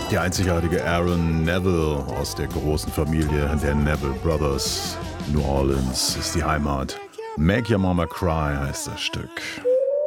Der einzigartige Aaron Neville aus der großen Familie der Neville Brothers. New Orleans ist die Heimat. Make Your Mama Cry heißt das Stück.